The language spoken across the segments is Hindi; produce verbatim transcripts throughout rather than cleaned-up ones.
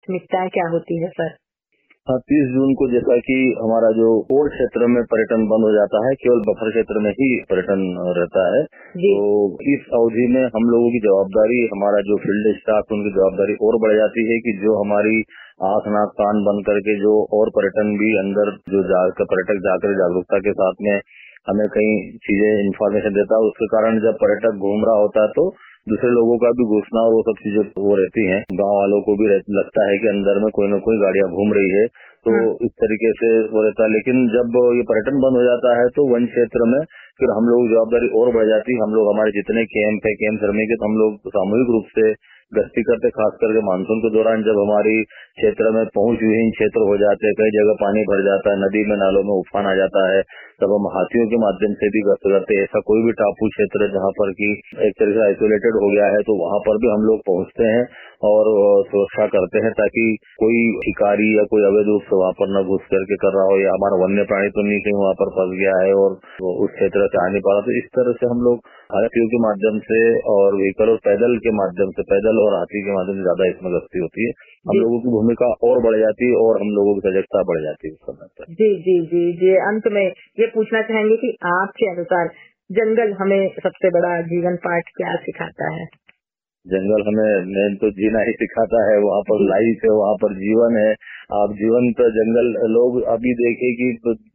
प्राथमिकताएं क्या होती है सर? हाँ, तीस जून को जैसा कि हमारा जो कोर क्षेत्र में पर्यटन बंद हो जाता है, केवल बफर क्षेत्र में ही पर्यटन रहता है। तो इस अवधि में हम लोगों की जवाबदारी, हमारा जो फील्ड स्टाफ उनकी जवाबदारी और बढ़ जाती है कि जो हमारी आंख नाक कान बंद करके जो और पर्यटन भी अंदर जो जाकर पर्यटक जाकर जागरूकता के साथ में हमें कई चीजें इन्फॉर्मेशन देता है, उसके कारण जब पर्यटक घूम रहा होता है तो दूसरे लोगों का भी घुसना और वो सब चीजें वो रहती हैं। गांव वालों को भी लगता है कि अंदर में कोई न कोई गाड़ियां घूम रही है, तो इस तरीके से वो रहता है। लेकिन जब ये पर्यटन बंद हो जाता है तो वन क्षेत्र में फिर हम लोग जवाबदारी और बढ़ जाती है। हम लोग हमारे जितने कैंप है, कैंप श्रमिक है, हम लोग सामूहिक रूप से गश्ती करते, खास करके मानसून के दौरान जब हमारी क्षेत्र में पहुंच विहीन क्षेत्र हो जाते हैं, कई जगह पानी भर जाता है, नदी में नालों में उफान आ जाता है, तब हम हाथियों के माध्यम से भी गश्त करते हैं। ऐसा कोई भी टापू क्षेत्र है जहाँ पर की एक तरह से आइसोलेटेड हो गया है, तो वहाँ पर भी हम लोग पहुँचते हैं और सुरक्षा करते हैं ताकि कोई शिकारी या कोई अवैध रूप से वहाँ पर न घुस करके कर रहा हो, या हमारा वन्य प्राणी तो नहीं कहीं वहाँ पर फंस गया है और उस क्षेत्र से आ नहीं पा रहा। तो इस तरह से हम लोग हाथियों के माध्यम से और व्हीकल और पैदल के माध्यम से, पैदल और हाथी के माध्यम से ज्यादा इसमें गश्ती होती है। हम लोगों की भूमिका और बढ़ जाती है और हम लोगों की सजगता बढ़ जाती है उस समय पर। जी जी जी जी अंत में ये पूछना चाहेंगे कि आपके अनुसार जंगल हमें सबसे बड़ा जीवन पाठ क्या सिखाता है? जंगल हमें मेन तो जीना ही सिखाता है। वहाँ पर लाइफ है, वहाँ पर जीवन है। आप जीवन तो जंगल लोग अभी देखे कि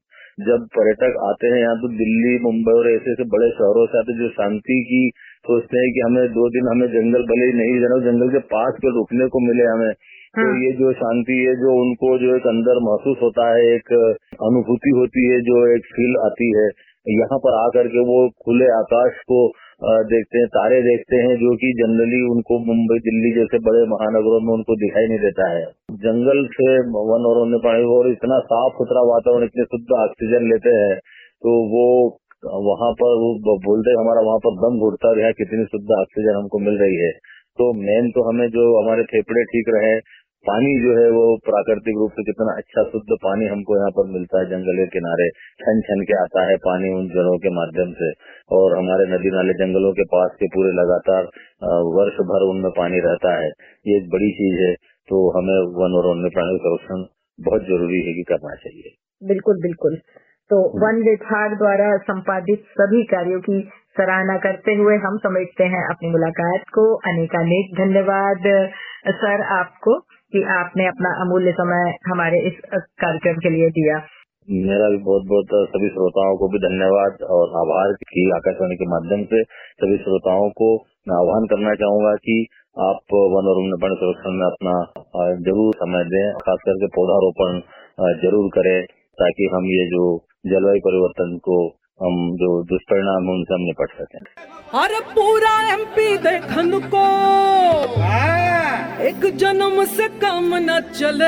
जब पर्यटक आते हैं यहाँ तो दिल्ली, मुंबई और ऐसे ऐसे बड़े शहरों से आते जो शांति की सोचते हैं कि हमें दो दिन हमें जंगल भले ही नहीं जाना, जंगल के पास पे रुकने को मिले हमें। हाँ। तो ये जो शांति है, जो उनको जो एक अंदर महसूस होता है, एक अनुभूति होती है, जो एक फील आती है, यहाँ पर आकर के वो खुले आकाश को देखते हैं, तारे देखते हैं, जो कि जनरली उनको मुंबई, दिल्ली जैसे बड़े महानगरों में उनको दिखाई नहीं देता है। जंगल से वन और वन्य प्राणी और इतना साफ सुथरा वातावरण, इतने शुद्ध ऑक्सीजन लेते हैं, तो वो वहाँ पर वो बोलते हमारा वहाँ पर दम घुटता है, कितनी शुद्ध ऑक्सीजन हमको मिल रही है। तो मेन तो हमें जो हमारे फेफड़े ठीक रहे, पानी जो है वो प्राकृतिक रूप से कितना अच्छा शुद्ध पानी हमको यहाँ पर मिलता है। जंगल के किनारे छन छन के आता है पानी उन जड़ों के माध्यम से, और हमारे नदी नाले जंगलों के पास के पूरे लगातार वर्ष भर उनमें पानी रहता है। ये एक बड़ी चीज है। तो हमें वन और वन्य प्राणी संरक्षण बहुत जरूरी है कि करना चाहिए। बिल्कुल बिल्कुल। तो वन विभाग द्वारा संपादित सभी कार्यों की सराहना करते हुए हम समेटते हैं अपनी मुलाकात को। अनेकानेक धन्यवाद सर आपको कि आपने अपना अमूल्य समय हमारे इस कार्यक्रम के लिए दिया। मेरा भी बहुत बहुत सभी श्रोताओं को भी धन्यवाद और आभार कि आकाशवाणी के माध्यम से सभी श्रोताओं को मैं आह्वान करना चाहूंगा कि आप वन और वन्य प्राणी संरक्षण में अपना जरूर समय दें, खास करके पौधारोपण जरूर करें, ताकि हम ये जो जलवायु परिवर्तन को हम जो दुष्परिणाम है उनसे हम निपट सकें। अरे पूरा एमपी देखन को एक जन्म से कम न चले,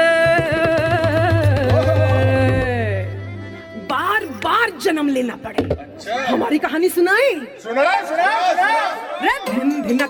बार बार जन्म लेना पड़े। हमारी कहानी सुनाए? सुना सुना सुना।